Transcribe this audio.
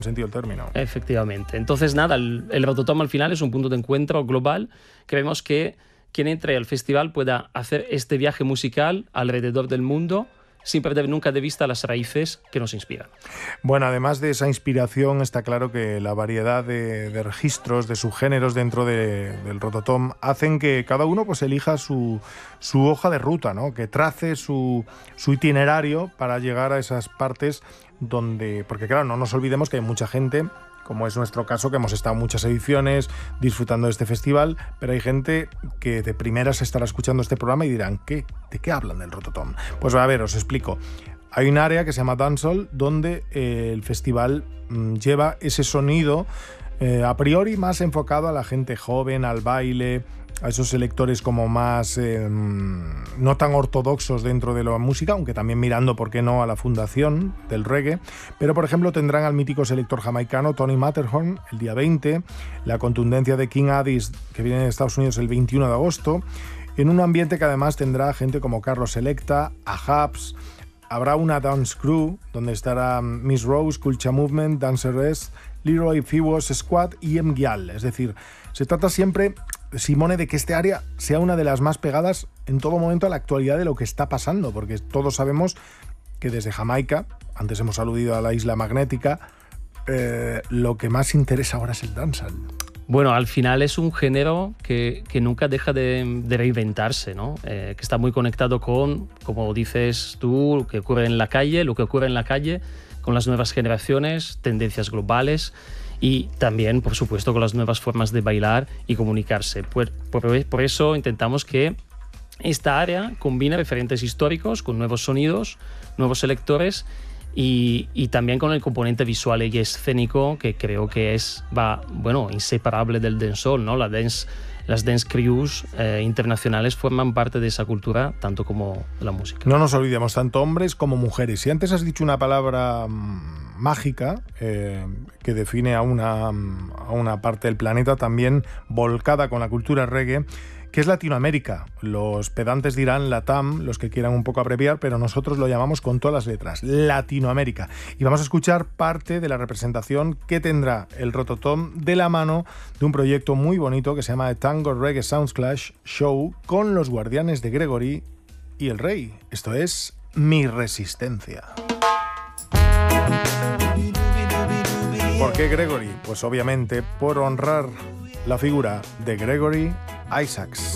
sentido del término. Efectivamente. Entonces, nada, el Rototom al final es un punto de encuentro global. Queremos que quien entre al festival pueda hacer este viaje musical alrededor del mundo sin perder nunca de vista las raíces que nos inspiran. Bueno, además de esa inspiración, está claro que la variedad de registros, de subgéneros dentro del Rototom hacen que cada uno pues elija su hoja de ruta, ¿no? Que trace su itinerario para llegar a esas partes donde... Porque claro, no nos olvidemos que hay mucha gente, como es nuestro caso, que hemos estado en muchas ediciones disfrutando de este festival, pero hay gente que de primeras estará escuchando este programa y dirán, ¿de qué hablan del Rototom? Pues a ver, os explico. Hay un área que se llama Dancehall donde el festival lleva ese sonido a priori más enfocado a la gente joven, al baile, a esos selectores como más no tan ortodoxos dentro de la música, aunque también mirando, ¿por qué no?, a la fundación del reggae. Pero, por ejemplo, tendrán al mítico selector jamaicano Tony Matterhorn el día 20, la contundencia de King Addis, que viene de Estados Unidos el 21 de agosto, en un ambiente que además tendrá gente como Carlos Selecta, Ahabs. Habrá una dance crew donde estará Miss Rose, Culture Movement, Dancer S, Leroy Fibos Squad y M-Gyal. Es decir, se trata siempre, Simone, de que este área sea una de las más pegadas en todo momento a la actualidad de lo que está pasando, porque todos sabemos que desde Jamaica, antes hemos aludido a la isla magnética, lo que más interesa ahora es el dancehall. Bueno, al final es un género que nunca deja de reinventarse, ¿no? Que está muy conectado con, como dices tú, lo que ocurre en la calle, con las nuevas generaciones, tendencias globales y también, por supuesto, con las nuevas formas de bailar y comunicarse. Por eso intentamos que esta área combine referentes históricos con nuevos sonidos, nuevos selectores y también con el componente visual y escénico que creo que es inseparable del dancehall, ¿no? Las dance crews internacionales forman parte de esa cultura tanto como la música. No nos olvidemos, tanto hombres como mujeres. Y antes has dicho una palabra mágica que define a una parte del planeta también volcada con la cultura reggae, que es Latinoamérica. Los pedantes dirán LATAM, los que quieran un poco abreviar, pero nosotros lo llamamos con todas las letras, Latinoamérica. Y vamos a escuchar parte de la representación que tendrá el Rototom de la mano de un proyecto muy bonito que se llama The Tango Reggae Sounds Clash Show con los Guardianes de Gregory y el Rey. Esto es Mi Resistencia. ¿Por qué Gregory? Pues obviamente por honrar la figura de Gregory Isaacs.